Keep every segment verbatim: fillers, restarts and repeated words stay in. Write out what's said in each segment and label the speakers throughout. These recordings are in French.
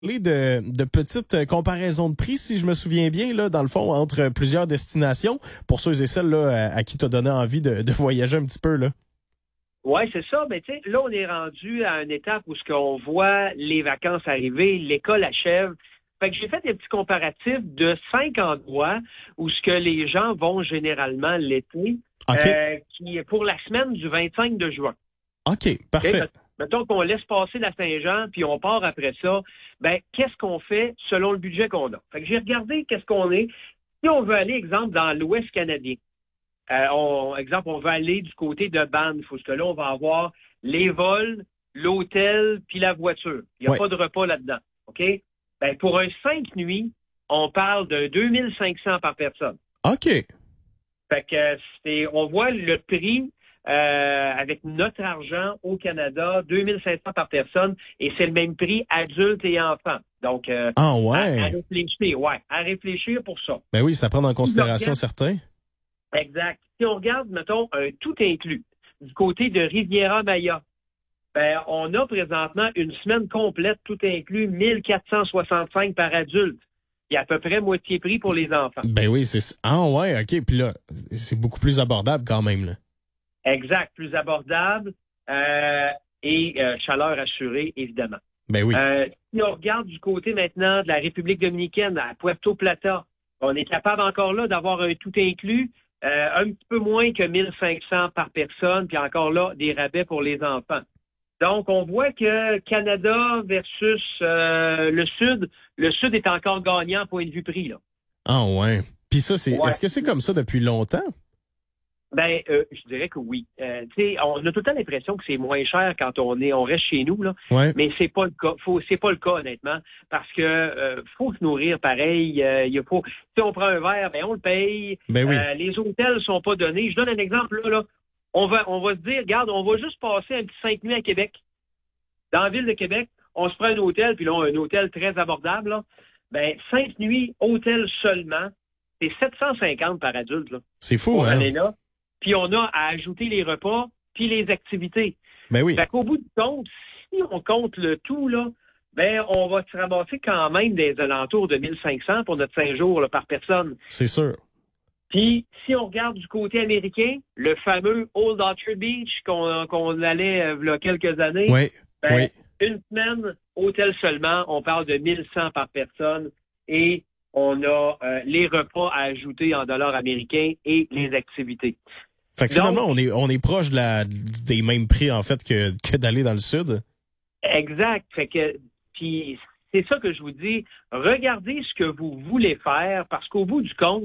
Speaker 1: De, de petites comparaisons de prix, si je me souviens bien, là, dans le fond, entre plusieurs destinations, pour ceux et celles là, à, à qui tu as donné envie de, de voyager un petit peu, là.
Speaker 2: Oui, c'est ça. Mais tu sais, là, on est rendu à une étape où ce qu'on voit les vacances arriver, l'école achève. Fait que j'ai fait des petits comparatifs de cinq endroits où ce que les gens vont généralement l'été,
Speaker 1: Okay.
Speaker 2: euh, qui est pour la semaine du vingt-cinq de juin.
Speaker 1: OK, parfait.
Speaker 2: Okay? Mettons qu'on laisse passer la Saint-Jean, puis on part après ça. Ben, qu'est-ce qu'on fait selon le budget qu'on a? Fait que j'ai regardé qu'est-ce qu'on est. Si on veut aller, exemple, dans l'Ouest canadien, euh, on, exemple, on veut aller du côté de Banff, parce que là, on va avoir les vols, l'hôtel, puis la voiture. Il n'y a
Speaker 1: Ouais.
Speaker 2: pas de repas là-dedans. OK? Ben, pour un cinq nuits, on parle de deux mille cinq cents par personne.
Speaker 1: OK.
Speaker 2: Fait que c'est, on voit le prix euh, avec notre argent au Canada, deux mille cinq cents par personne, et c'est le même prix adulte et enfant. Donc, euh,
Speaker 1: Ah ouais.
Speaker 2: à, à réfléchir, ouais, à réfléchir pour ça.
Speaker 1: Ben oui, c'est à prendre en considération certains.
Speaker 2: Exact. Si on regarde, mettons, un tout inclus du côté de Riviera-Maya, ben, on a présentement une semaine complète, tout inclus, mille quatre cent soixante-cinq par adulte. Il y a à peu près moitié prix pour les enfants.
Speaker 1: Ben oui, c'est... Ah ouais, OK. Puis là, c'est beaucoup plus abordable quand même, là.
Speaker 2: Exact. Plus abordable euh, et euh, chaleur assurée, évidemment.
Speaker 1: Ben oui.
Speaker 2: Euh, si on regarde du côté maintenant de la République dominicaine, à Puerto Plata, on est capable encore là d'avoir un tout inclus, euh, un petit peu moins que mille cinq cents par personne, puis encore là, des rabais pour les enfants. Donc, on voit que Canada versus euh, le Sud, le Sud est encore gagnant point de vue prix, là.
Speaker 1: Ah ouais. Puis ça, c'est...
Speaker 2: Ouais.
Speaker 1: Est-ce que c'est comme ça depuis longtemps?
Speaker 2: Ben, euh, je dirais que oui. Euh, tu sais, on a tout le temps l'impression que c'est moins cher quand on est, on reste chez nous, là.
Speaker 1: Ouais.
Speaker 2: Mais c'est pas le cas. Faut, c'est pas le cas, honnêtement, parce que euh, faut se nourrir pareil. Euh, il y a faut. Si on prend un verre, ben on le paye.
Speaker 1: Ben oui.
Speaker 2: Euh, les hôtels sont pas donnés. Je donne un exemple là. là. On va, on va se dire, regarde, on va juste passer un petit cinq nuits à Québec. Dans la ville de Québec, on se prend un hôtel, puis là, un hôtel très abordable, là. Ben, cinq nuits, hôtel seulement, c'est sept cent cinquante par adulte, là.
Speaker 1: C'est fou,
Speaker 2: Pour
Speaker 1: hein?
Speaker 2: aller là. Puis on a à ajouter les repas, puis les activités.
Speaker 1: Ben oui.
Speaker 2: Fait qu'au bout du compte, si on compte le tout, là, ben, on va se ramasser quand même des alentours de mille cinq cents pour notre cinq jours, là, par personne.
Speaker 1: C'est sûr.
Speaker 2: Puis, si on regarde du côté américain, le fameux Old Orchard Beach qu'on, qu'on allait, euh, il y a quelques années.
Speaker 1: Oui.
Speaker 2: Ben,
Speaker 1: oui.
Speaker 2: Une semaine, hôtel seulement, on parle de mille cent par personne et on a euh, les repas à ajouter en dollars américains et les activités.
Speaker 1: Fait que finalement, Donc, on est on est proche de la des mêmes prix en fait que que d'aller dans le sud.
Speaker 2: Exact. Fait que puis c'est ça que je vous dis. Regardez ce que vous voulez faire parce qu'au bout du compte,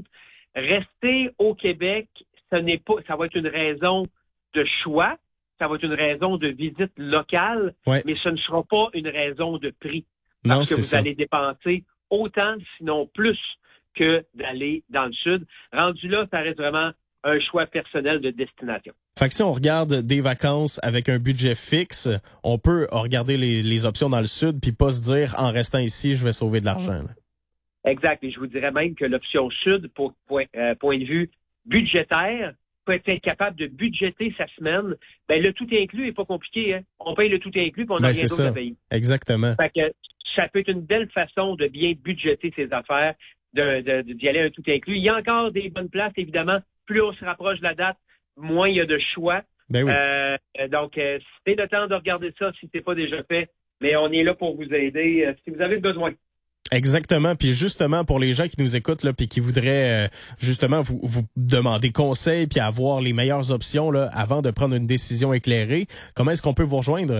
Speaker 2: rester au Québec, ce n'est pas, ça va être une raison de choix. Ça va être une raison de visite locale,
Speaker 1: ouais.
Speaker 2: mais ce ne sera pas une raison de prix.
Speaker 1: Non,
Speaker 2: Parce que
Speaker 1: c'est
Speaker 2: vous
Speaker 1: ça.
Speaker 2: allez dépenser autant, sinon plus, que d'aller dans le sud. Rendu là, ça reste vraiment un choix personnel de destination.
Speaker 1: Fait que si on regarde des vacances avec un budget fixe, on peut regarder les, les options dans le sud puis pas se dire, en restant ici, je vais sauver de l'argent. Là.
Speaker 2: Exact. Et je vous dirais même que l'option sud, pour point, euh, point de vue budgétaire, peut être capable de budgéter sa semaine. Ben, le tout inclus est pas compliqué, hein. On paye le tout inclus puis on n'a
Speaker 1: ben,
Speaker 2: rien d'autre à payer.
Speaker 1: Exactement.
Speaker 2: Fait que ça peut être une belle façon de bien budgéter ses affaires, de, de, de, d'y aller un tout inclus. Il y a encore des bonnes places, évidemment. Plus on se rapproche de la date, moins il y a de choix.
Speaker 1: Ben oui.
Speaker 2: Euh, donc, euh, c'est le temps de regarder ça si c'est pas déjà fait. Mais on est là pour vous aider euh, si vous avez besoin.
Speaker 1: Exactement. Puis justement, pour les gens qui nous écoutent là, puis qui voudraient euh, justement vous, vous demander conseil puis avoir les meilleures options là, avant de prendre une décision éclairée, comment est-ce qu'on peut vous rejoindre?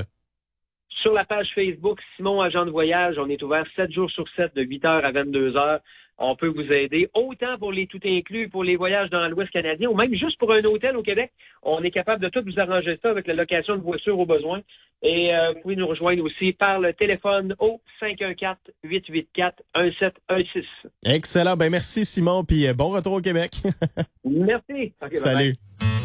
Speaker 2: Sur la page Facebook, Simon Agent de Voyage, on est ouvert sept jours sur sept, de huit heures à vingt-deux heures. On peut vous aider, autant pour les tout inclus, pour les voyages dans l'Ouest canadien, ou même juste pour un hôtel au Québec. On est capable de tout vous arranger ça avec la location de voitures au besoin. Et euh, vous pouvez nous rejoindre aussi par le téléphone au cinq un quatre, huit huit quatre, un sept un six.
Speaker 1: Excellent. Ben merci Simon, puis bon retour au Québec.
Speaker 2: Merci. Okay,
Speaker 1: salut.
Speaker 2: bye-bye.